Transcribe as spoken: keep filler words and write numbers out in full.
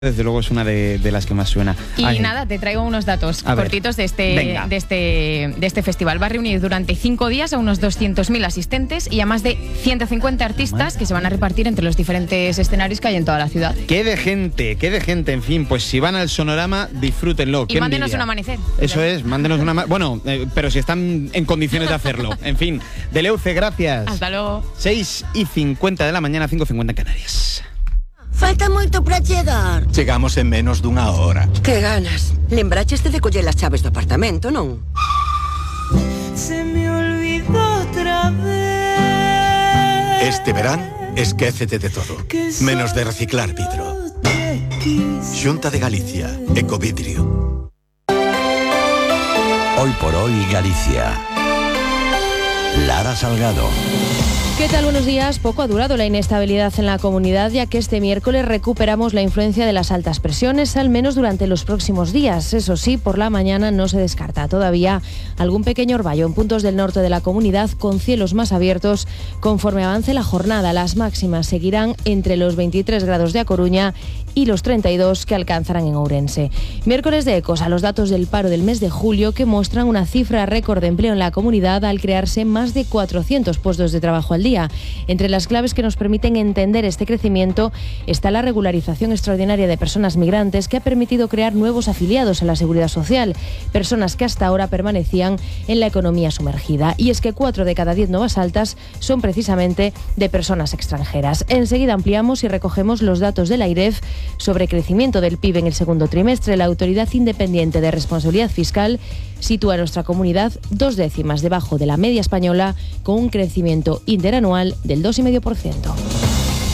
Desde luego es una de, de las que más suena. Y Ay. nada, te traigo unos datos A cortitos de este, de, este, de este festival. Va a reunir durante cinco días a unos doscientos mil asistentes y a más de ciento cincuenta artistas que se van a repartir entre los diferentes escenarios que hay en toda la ciudad. ¡Qué de gente! ¡Qué de gente! En fin, pues si van al Sonorama, disfrútenlo. Y mándenos envidia. un amanecer. Eso es, mándenos un amanecer. Bueno, eh, pero si están en condiciones de hacerlo. En fin, Deleuze, gracias. Hasta luego. seis y cincuenta de la mañana, cinco y cincuenta en Canarias. Falta moito para chegar. Chegamos en menos dunha hora. Que ganas. Lembraches de coller as chaves do apartamento, non? Se me olvidó otra vez. Este verán, esquécete de todo. Menos de reciclar vidro. Xunta de Galicia, Ecovidrio. Hoy por hoy Galicia. Lara Salgado. ¿Qué tal? Buenos días. Poco ha durado la inestabilidad en la comunidad, ya que este miércoles recuperamos la influencia de las altas presiones, al menos durante los próximos días. Eso sí, por la mañana no se descarta todavía algún pequeño orvallo en puntos del norte de la comunidad, con cielos más abiertos conforme avance la jornada. Las máximas seguirán entre los veintitrés grados de A Coruña y los treinta y dos que alcanzarán en Ourense. Miércoles de ecos a los datos del paro del mes de julio, que muestran una cifra récord de empleo en la comunidad al crearse más de cuatrocientos puestos de trabajo al día. Entre las claves que nos permiten entender este crecimiento está la regularización extraordinaria de personas migrantes, que ha permitido crear nuevos afiliados a la Seguridad Social, personas que hasta ahora permanecían en la economía sumergida. Y es que cuatro de cada diez nuevas altas son precisamente de personas extranjeras. Enseguida ampliamos y recogemos los datos del AIREF sobre crecimiento del P I B en el segundo trimestre. La Autoridad Independiente de Responsabilidad Fiscal sitúa a nuestra comunidad dos décimas debajo de la media española, con un crecimiento interanual del dos coma cinco por ciento.